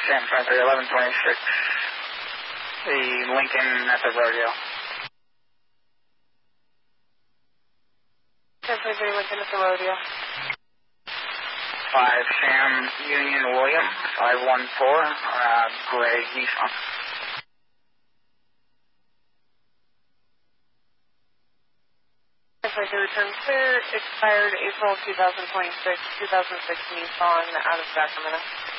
Sam 1126. The Lincoln at the rodeo. Sam 23 Lincoln at the rodeo. 5 Sam Union William, 514, Gray Nissan. Return clear, expired April 2026, 2006 Nissan out of Sacramento.